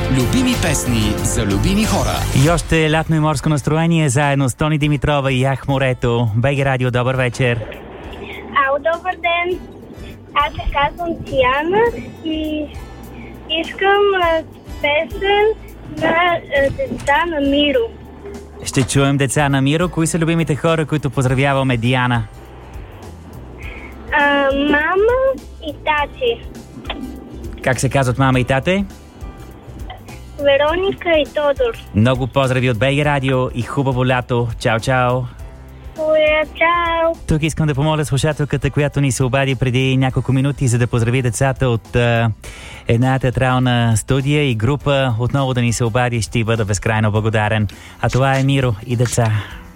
Любими песни за любими хора. И още лятно и морско настроение заедно с Тони Димитрова и Ях Морето. БГ Радио, добър вечер. Добър ден. Аз се казвам Тияна и искам песен на деца на Миро. Ще чуем деца на Миро. Кои са любимите хора, които поздравяваме, Диана? Мама и тати. Как се казват мама и тате? Вероника и Тодор. Много поздрави от БГ Радио и хубаво лято. Чао, чао! Чао! Тук искам да помоля слушателката, която ни се обади преди няколко минути, за да поздрави децата от една театрална студия и група. Отново да ни се обади, ще бъда безкрайно благодарен. А това е Миро и деца.